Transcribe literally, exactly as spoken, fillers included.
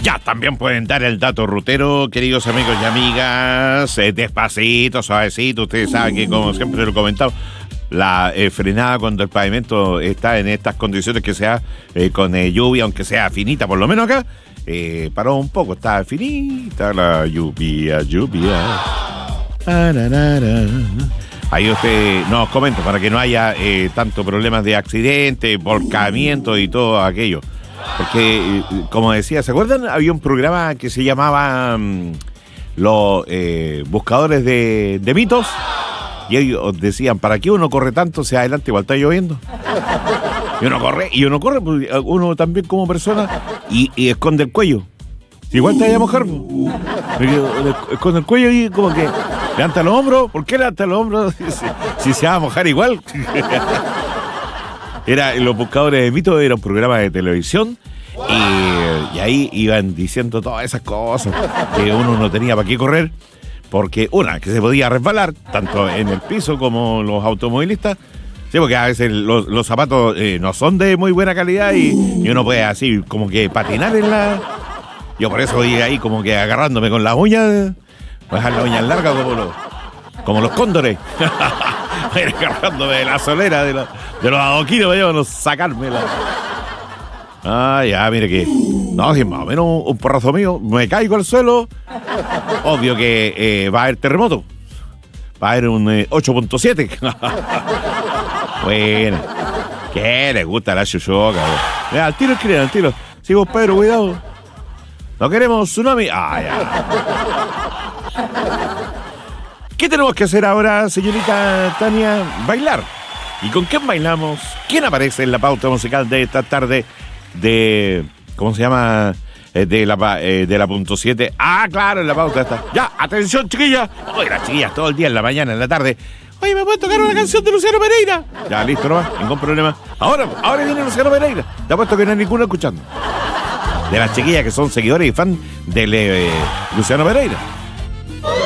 Ya, también pueden dar el dato rutero, queridos amigos y amigas, eh, despacito, suavecito, ustedes saben que como siempre lo he comentado, la eh, frenada cuando el pavimento está en estas condiciones que sea eh, con eh, lluvia, aunque sea finita, por lo menos acá, eh, paró un poco, está finita la lluvia, lluvia. Ahí usted nos comenta para que no haya eh, tanto problemas de accidente, volcamiento y todo aquello. Porque, eh, como decía, ¿se acuerdan? Había un programa que se llamaba um, Los eh, Buscadores de, de Mitos. Y ellos decían, ¿para qué uno corre tanto si adelante igual está lloviendo? Y uno corre, y uno corre, pues, uno también como persona, y, y esconde el cuello. Igual te vaya a mojar, pues. Esconde el cuello y como que levanta los hombros. ¿Por qué levanta los hombros? Si, si se va a mojar igual. Era Los Buscadores de Mitos, era un programa de televisión. Y, y ahí iban diciendo todas esas cosas que uno no tenía para qué correr. Porque una, que se podía resbalar, tanto en el piso como los automovilistas. Sí, porque a veces los, los zapatos eh, no son de muy buena calidad y, y uno puede así como que patinar en la... Yo por eso voy ahí como que agarrándome con las uñas, voy a dejar las uñas largas como los, como los cóndores. Voy agarrándome de la solera, de, la, de los adoquines, voy a sacarme la... Ah, ya, mire que... No, si más o menos un, un porrazo mío, me caigo al suelo. Obvio que eh, va a haber terremoto. Va a haber un eh, ocho punto siete. Bueno, ¿qué le gusta la chuchoca? Mira, al tiro escriben, al tiro. Sí, vos, Pedro, cuidado. No queremos tsunami. Ah, ya. ¿Qué tenemos que hacer ahora, señorita Tania? Bailar. ¿Y con quién bailamos? ¿Quién aparece en la pauta musical de esta tarde de... ¿Cómo se llama? Eh, de la eh, de la punto siete. Ah, claro, en la pauta está. Ya, atención, chiquillas. Oye, las chiquillas todo el día, en la mañana, en la tarde. Oye, ¿me puedes tocar una canción de Luciano Pereira? Ya, listo, nomás, ningún problema. Ahora, ahora viene Luciano Pereira. Te apuesto que no hay ninguno escuchando. De las chiquillas que son seguidores y fan de eh, Luciano Pereira.